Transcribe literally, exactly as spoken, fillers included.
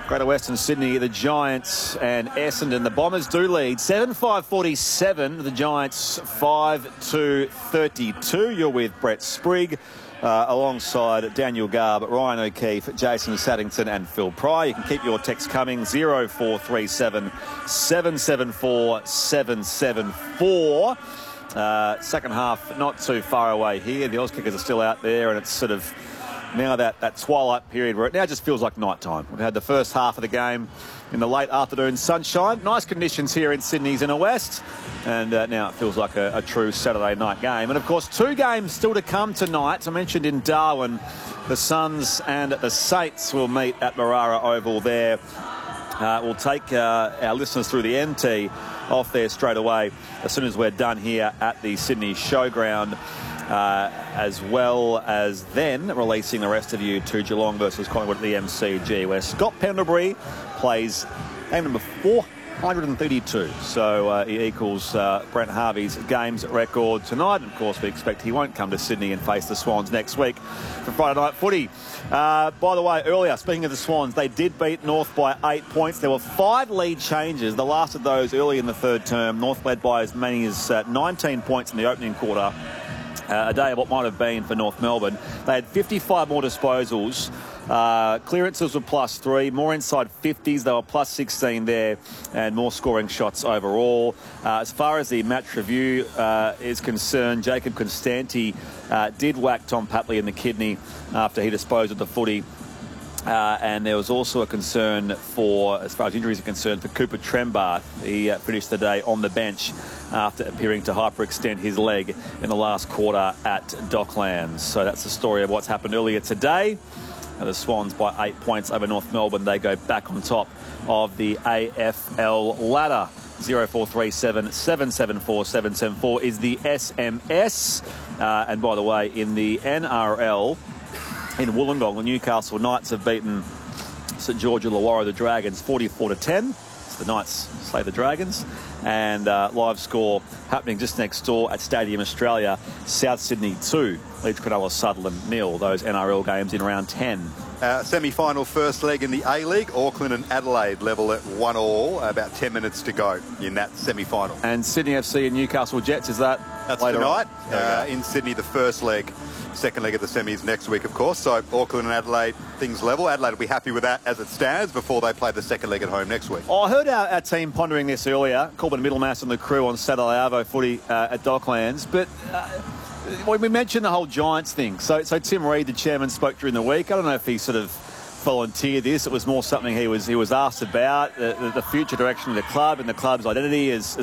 Greater Western Sydney, the Giants and Essendon. The Bombers do lead seven five forty-seven. The Giants five two thirty-two. You're with Brett Sprigg uh, alongside Daniel Garb, Ryan O'Keefe, Jason Saddington and Phil Pry. You can keep your text coming zero four three seven, seven seven four, seven seven four. Uh, second half not too far away here. The Oz Kickers are still out there, and it's sort of now that, that twilight period where it now just feels like night time. We've had the first half of the game in the late afternoon sunshine. Nice conditions here in Sydney's inner west. And uh, now it feels like a, a true Saturday night game. And, of course, two games still to come tonight. I mentioned in Darwin, the Suns and the Saints will meet at Marara Oval there. Uh, we'll take uh, our listeners through the N T off there straight away as soon as we're done here at the Sydney Showground. Uh, as well as then releasing the rest of you to Geelong versus Collingwood at the M C G, where Scott Pendlebury plays game number four hundred thirty-two. So uh, he equals uh, Brent Harvey's games record tonight. And of course, we expect he won't come to Sydney and face the Swans next week for Friday night footy. Uh, by the way, earlier, speaking of the Swans, they did beat North by eight points. There were five lead changes. The last of those early in the third term. North led by as many as uh, nineteen points in the opening quarter. Uh, a day of what might have been for North Melbourne. They had fifty-five more disposals. Uh, clearances were plus three. More inside fifties. They were plus sixteen there. And more scoring shots overall. Uh, as far as the match review uh, is concerned, Jacob Constanti uh, did whack Tom Papley in the kidney after he disposed of the footy. Uh, and there was also a concern for, as far as injuries are concerned, for Cooper Trembath. He uh, finished the day on the bench after appearing to hyperextend his leg in the last quarter at Docklands. So that's the story of what's happened earlier today. And the Swans by eight points over North Melbourne. They go back on top of the A F L ladder. zero four three seven, seven seven four, seven seven four is the S M S. Uh, and by the way, in the N R L, in Wollongong, the Newcastle Knights have beaten St George Illawarra, the Dragons, forty-four to ten. So the Knights slay the Dragons. And uh, live score happening just next door at Stadium Australia, South Sydney two, Leeds Cronulla Sutherland nil. Those N R L games in round ten. Uh, semi-final first leg in the A-League. Auckland and Adelaide level at one all. About ten minutes to go in that semi-final. And Sydney F C and Newcastle Jets, is that That's later tonight on? uh, in Sydney, the first leg. Second leg of the semis next week, of course. So Auckland and Adelaide, things level. Adelaide will be happy with that as it stands before they play the second leg at home next week. Oh, I heard our, our team pondering this earlier. Corbin Middlemass and the crew on Saturday Arvo footy uh, at Docklands. But uh, when we mentioned the whole Giants thing, so so Tim Reid, the chairman, spoke during the week. I don't know if he sort of volunteered this. It was more something he was he was asked about, the, the future direction of the club and the club's identity as, as